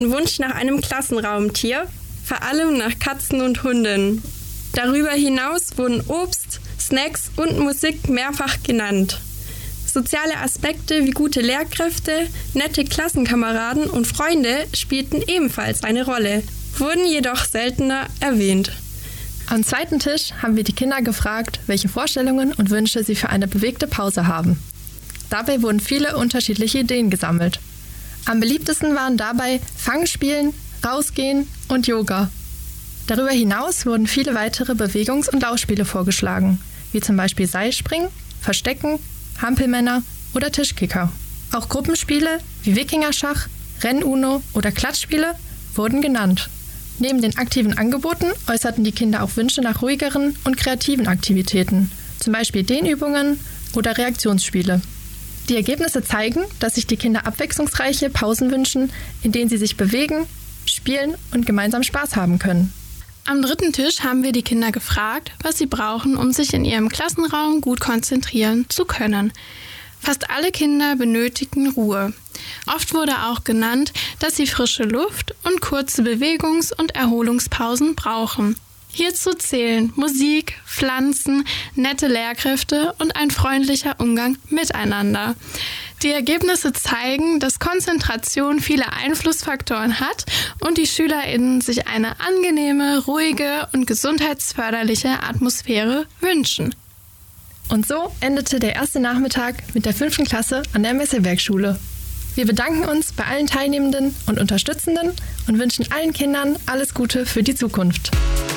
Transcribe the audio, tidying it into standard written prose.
Wunsch nach einem Klassenraumtier, vor allem nach Katzen und Hunden. Darüber hinaus wurden Obst, Snacks und Musik mehrfach genannt. Soziale Aspekte wie gute Lehrkräfte, nette Klassenkameraden und Freunde spielten ebenfalls eine Rolle, wurden jedoch seltener erwähnt. Am zweiten Tisch haben wir die Kinder gefragt, welche Vorstellungen und Wünsche sie für eine bewegte Pause haben. Dabei wurden viele unterschiedliche Ideen gesammelt. Am beliebtesten waren dabei Fangspielen, Rausgehen und Yoga. Darüber hinaus wurden viele weitere Bewegungs- und Laufspiele vorgeschlagen, wie zum Beispiel Seilspringen, Verstecken, Hampelmänner oder Tischkicker. Auch Gruppenspiele wie Wikingerschach, Renn-Uno oder Klatschspiele wurden genannt. Neben den aktiven Angeboten äußerten die Kinder auch Wünsche nach ruhigeren und kreativen Aktivitäten, zum Beispiel Dehnübungen oder Reaktionsspiele. Die Ergebnisse zeigen, dass sich die Kinder abwechslungsreiche Pausen wünschen, in denen sie sich bewegen, spielen und gemeinsam Spaß haben können. Am dritten Tisch haben wir die Kinder gefragt, was sie brauchen, um sich in ihrem Klassenraum gut konzentrieren zu können. Fast alle Kinder benötigen Ruhe. Oft wurde auch genannt, dass sie frische Luft und kurze Bewegungs- und Erholungspausen brauchen. Hierzu zählen Musik, Pflanzen, nette Lehrkräfte und ein freundlicher Umgang miteinander. Die Ergebnisse zeigen, dass Konzentration viele Einflussfaktoren hat und die SchülerInnen sich eine angenehme, ruhige und gesundheitsförderliche Atmosphäre wünschen. Und so endete der erste Nachmittag mit der 5. Klasse an der Messewerkschule. Wir bedanken uns bei allen Teilnehmenden und Unterstützenden und wünschen allen Kindern alles Gute für die Zukunft.